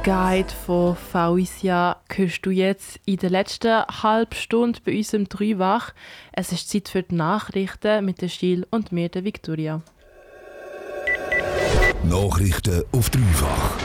Guide von Fauisia hörst du jetzt in der letzten halben Stunde bei uns im Dreifach. Es ist Zeit für die Nachrichten mit der Schill und mir, der Victoria. Nachrichten auf Dreifach.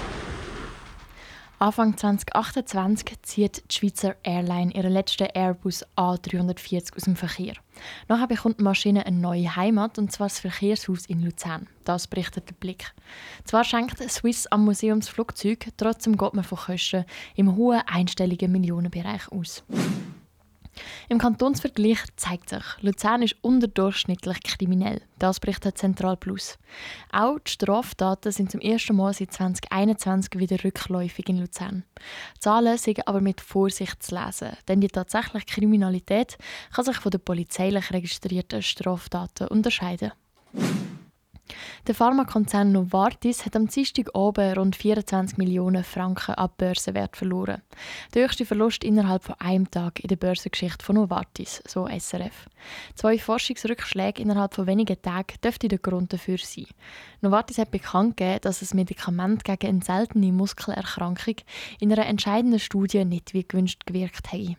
Anfang 2028 zieht die Schweizer Airline ihren letzten Airbus A340 aus dem Verkehr. Nachher bekommt die Maschine eine neue Heimat, und zwar das Verkehrshaus in Luzern. Das berichtet der Blick. Zwar schenkt Swiss am Museumsflugzeug, trotzdem geht man von Kosten im hohen einstelligen Millionenbereich aus. Im Kantonsvergleich zeigt sich, Luzern ist unterdurchschnittlich kriminell. Das berichtet Zentral Plus. Auch die Straftaten sind zum ersten Mal seit 2021 wieder rückläufig in Luzern. Die Zahlen sind aber mit Vorsicht zu lesen, denn die tatsächliche Kriminalität kann sich von den polizeilich registrierten Straftaten unterscheiden. Der Pharmakonzern Novartis hat am Dienstagabend rund 24 Millionen Franken an Börsenwert verloren. Der höchste Verlust innerhalb von einem Tag in der Börsengeschichte von Novartis, so SRF. 2 Forschungsrückschläge innerhalb von wenigen Tagen dürften der Grund dafür sein. Novartis hat bekannt gegeben, dass das Medikament gegen eine seltene Muskelerkrankung in einer entscheidenden Studie nicht wie gewünscht gewirkt hat.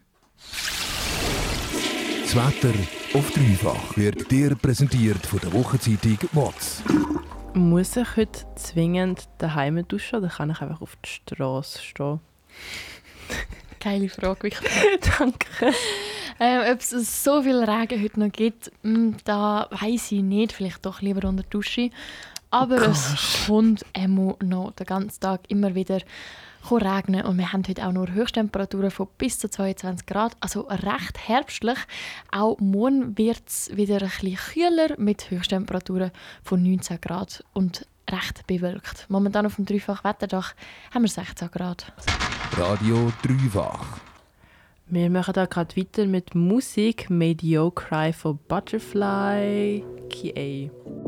Das Wetter auf Dreifach wird dir präsentiert von der Wochenzeitung WATZ. Muss ich heute zwingend daheim duschen oder kann ich einfach auf der Straße stehen? Geile Frage. Danke. Ob es so viel Regen heute noch gibt, da weiss ich nicht. Vielleicht doch lieber unter der Dusche. Aber es kommt noch den ganzen Tag immer wieder regnen. Und wir haben heute auch nur Höchsttemperaturen von bis zu 22 Grad. Also recht herbstlich. Auch morgen wird es wieder ein bisschen kühler mit Höchsttemperaturen von 19 Grad und recht bewölkt. Momentan auf dem Dreifach-Wetterdach haben wir 16 Grad. Radio Dreifach. Wir machen da gerade weiter mit Musik. Mediocre von Butterfly K.A.